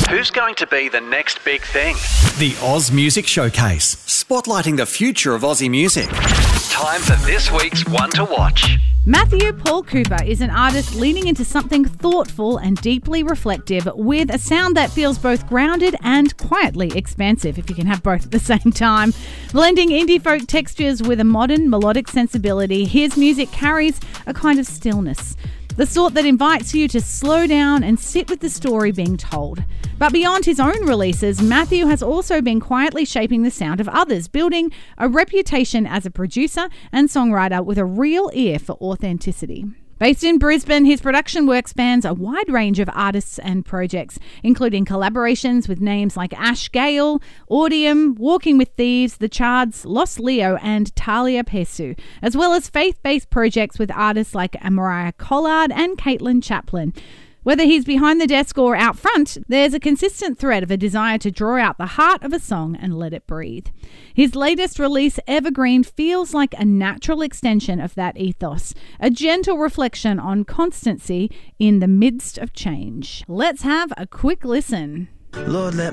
Who's going to be the next big thing? The Oz Music Showcase, spotlighting the future of Aussie music. Time for this week's One to Watch. Matthew Paul Cooper is an artist leaning into something thoughtful and deeply reflective with a sound that feels both grounded and quietly expansive, if you can have both at the same time. Blending indie folk textures with a modern melodic sensibility, his music carries a kind of stillness, the sort that invites you to slow down and sit with the story being told. But beyond his own releases, Matthew has also been quietly shaping the sound of others, building a reputation as a producer and songwriter with a real ear for authenticity. Based in Brisbane, his production work spans a wide range of artists and projects, including collaborations with names like Ash Gale, Audium, Walking with Thieves, The Chards, Lost Leo and Talia Pesu, as well as faith-based projects with artists like Mariah Collard and Caitlin Chaplin. Whether he's behind the desk or out front, there's a consistent thread of a desire to draw out the heart of a song and let it breathe. His latest release, Evergreen, feels like a natural extension of that ethos, a gentle reflection on constancy in the midst of change. Let's have a quick listen. Lord, let